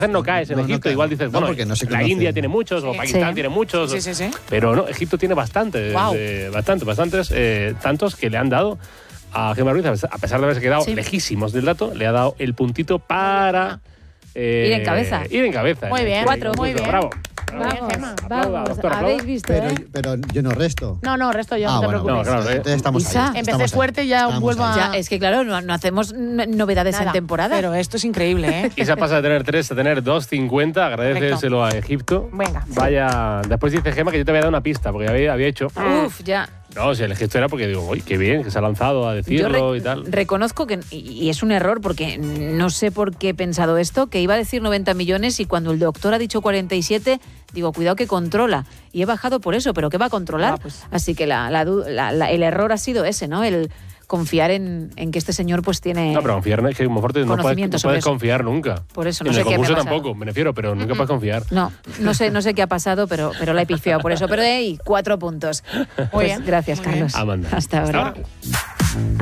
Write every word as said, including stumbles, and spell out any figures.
no caes en No, no Egipto, cae. igual dices, No, bueno, porque no se la conoce. India tiene muchos, o Sí. Pakistán Sí. tiene muchos, Sí, sí, sí. pero no, Egipto tiene bastantes, Guau. eh, bastante, bastantes, eh, tantos que le han dado a Gemma Ruiz, a pesar de haberse quedado Sí. lejísimos del dato, le ha dado el puntito para eh, Ir en cabeza. Ir en cabeza. Muy en bien, este cuatro. muy concurso. bien. Bravo. Muy bien, Vamos, Gemma. Aplauda, vamos. doctora, Habéis aplauda. visto, Pero, ¿eh? pero yo no resto. No, no, resto yo, ah, no te bueno, preocupes. No, claro, eh. entonces estamos Isa. ahí. Empecé estamos ahí, fuerte y ya estamos vuelvo ahí. a- Ya, es que claro, no, no hacemos n- novedades Nada. en temporada. Pero esto es increíble, ¿eh? Isa pasa de tener tres a tener dos cincuenta. Agradeceselo a Egipto. Venga. Vaya. Después dice Gemma que yo te había dado una pista, porque había, había hecho. Uf, ya. No, si el Egipto era porque digo, uy, qué bien, que se ha lanzado a Yo decirlo re- y tal. reconozco que, y y es un error porque no sé por qué he pensado esto, que iba a decir noventa millones y cuando el doctor ha dicho cuarenta y siete, digo, cuidado que controla. Y he bajado por eso, pero ¿qué va a controlar? Ah, pues. Así que la, la du- la- la- el error ha sido ese, ¿no? El confiar en, en que este señor pues tiene... No, pero confiar es que Monforte no puedes, Conocimiento no sobre puedes eso. confiar nunca. Por eso, no en sé el qué me ha concurso pasado. tampoco, me refiero, pero nunca puedes confiar. No, no sé, no sé qué ha pasado, pero, pero la he pifiado por eso. Pero hey, cuatro puntos. Pues bien. gracias, Muy bien. Carlos. Amanda. Hasta ahora. Hasta ahora.